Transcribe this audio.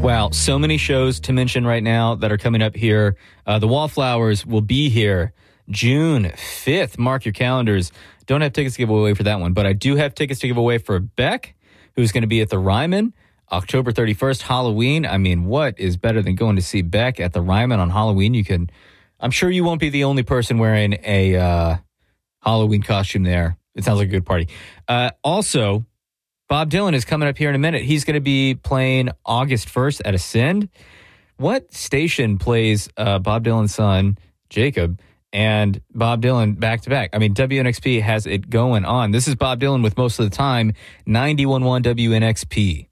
Wow, so many shows to mention right now that are coming up here. The Wallflowers will be here June 5th. Mark your calendars. Don't have tickets to give away for that one, but I do have tickets to give away for Beck, who's going to be at the Ryman October 31st, Halloween. I mean, what is better than going to see Beck at the Ryman on Halloween? I'm sure you won't be the only person wearing a Halloween costume there. It sounds like a good party. Also, Bob Dylan is coming up here in a minute. He's going to be playing August 1st at Ascend. What station plays Bob Dylan's son, Jacob, and Bob Dylan back to back? I mean, WNXP has it going on. This is Bob Dylan with Most of the Time, 91.1 WNXP.